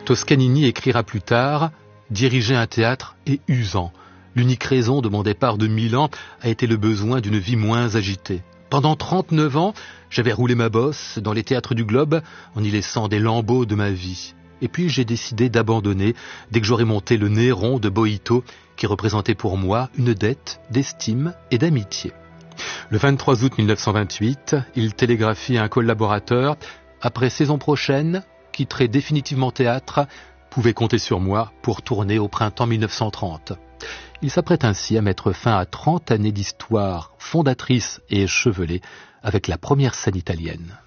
Toscanini écrira plus tard « Diriger un théâtre est usant. L'unique raison de mon départ de Milan a été le besoin d'une vie moins agitée. Pendant 39 ans, j'avais roulé ma bosse dans les théâtres du globe en y laissant des lambeaux de ma vie. Et puis j'ai décidé d'abandonner dès que j'aurais monté le Néron de Boïto qui représentait pour moi une dette d'estime et d'amitié. » Le 23 août 1928, il télégraphie à un collaborateur « Après saison prochaine, quitterai définitivement théâtre, pouvez compter sur moi pour tourner au printemps 1930. » Il s'apprête ainsi à mettre fin à 30 années d'histoire fondatrice et échevelée avec la première scène italienne.